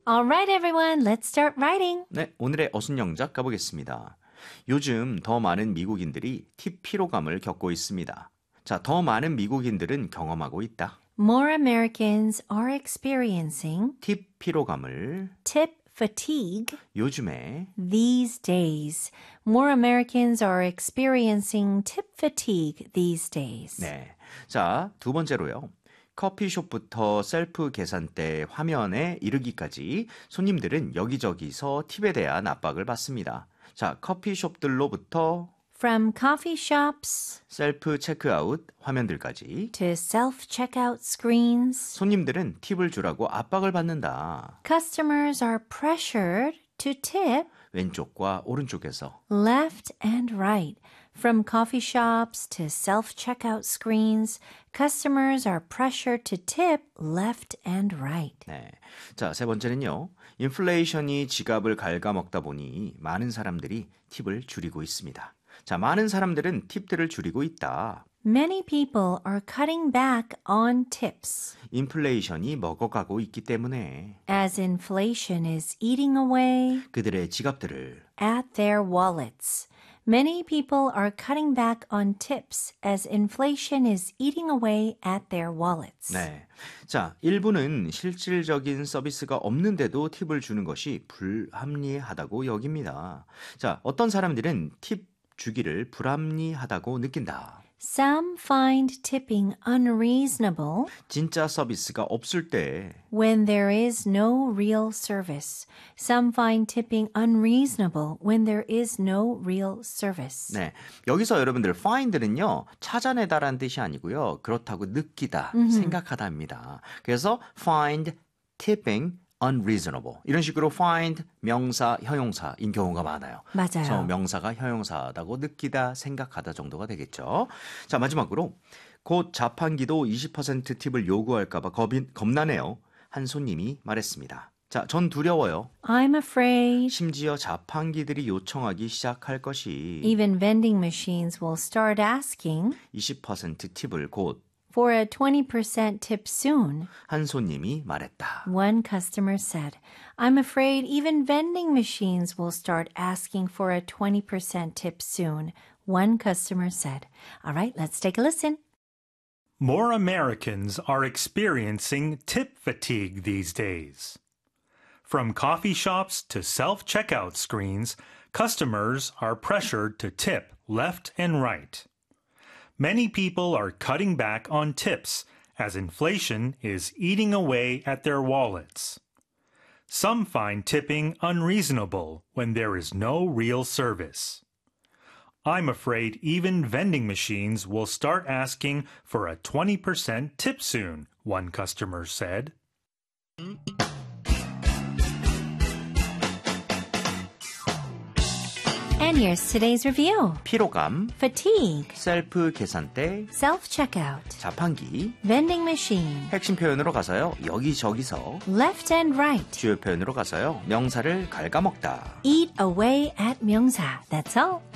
All right, everyone, let's start writing. 네, 오늘의 어순 영작 가보겠습니다. 요즘 더 많은 미국인들이 팁 피로감을 겪고 있습니다. 자, 더 많은 미국인들은 경험하고 있다. More Americans are experiencing 팁 피로감을 tip fatigue 요즘에 these days. More Americans are experiencing tip fatigue these days. 네. 자, 두 번째로요. 커피숍부터 셀프 계산대 화면에 이르기까지 손님들은 여기저기서 팁에 대한 압박을 받습니다. 자, 커피숍들로부터 From coffee shops 셀프 체크아웃 화면들까지 to self-checkout screens, 손님들은 팁을 주라고 압박을 받는다. customers are pressured to tip 왼쪽과 오른쪽에서 left and right. From coffee shops to self-checkout screens, customers are pressured to tip left and right. 네. 자, 세 번째는요. 인플레이션이 지갑을 갉아먹다 보니 많은 사람들이 팁을 줄이고 있습니다. 자, 많은 사람들은 팁들을 줄이고 있다. Many people are cutting back on tips 인플레이션이 먹어가고 있기 때문에 as inflation is eating away 그들의 지갑들을 at their wallets. Many people are cutting back on tips as inflation is eating away at their wallets. 네. 자, 일부는 실질적인 서비스가 없는데도 팁을 주는 것이 불합리하다고 여깁니다. 자, 어떤 사람들은 팁 주기를 불합리하다고 느낀다. Some find tipping unreasonable 진짜 서비스가 없을 때 when there is no real service. Some find tipping unreasonable when there is no real service. 네, 여기서 여러분들 find는요 찾아내다라는 뜻이 아니고요 그렇다고 느끼다, 생각하다입니다. 그래서 find tipping unreasonable 이런 식으로 find 명사, 형용사인 경우가 많아요. 맞아요. 그래서 명사가 형용사다고 느끼다, 생각하다 정도가 되겠죠. 자, 마지막으로 곧 자판기도 20% 팁을 요구할까 봐 겁나네요. 한 손님이 말했습니다. 자, 전 두려워요. I'm afraid 심지어 자판기들이 요청하기 시작할 것이 even vending machines will start asking 20% 팁을 곧 for a 20% tip soon. 한 손님이 말했다. One customer said, I'm afraid even vending machines will start asking for a 20% tip soon. One customer said. All right, let's take a listen. More Americans are experiencing tip fatigue these days. From coffee shops to self-checkout screens, customers are pressured to tip left and right. Many people are cutting back on tips as inflation is eating away at their wallets. Some find tipping unreasonable when there is no real service. I'm afraid even vending machines will start asking for a 20% tip soon, one customer said. And here's today's review. 피로감, Fatigue, 셀프 계산대, self-checkout, 자판기, vending machine, 핵심 표현으로 가서요. 여기저기서 left and right, 주요 표현으로 가서요. 명사를 갉아먹다. eat away at 명사. That's all.